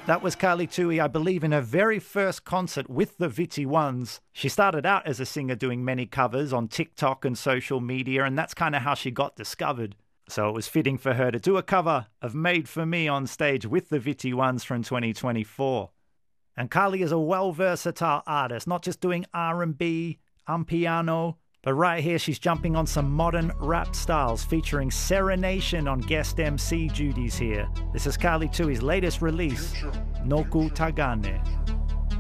That was Carly Tui, I believe, in her very first concert with the Viti Ones. She started out as a singer doing many covers on TikTok and social media, and that's kind of how she got discovered. So it was fitting for her to do a cover of Made For Me on stage with the Viti Ones from 2024. And Carly is a well-versatile artist, not just doing R&B, piano, but right here she's jumping on some modern rap styles featuring Serenation on guest MC duties here. This is Carly Tui's latest release, Noku Tagane.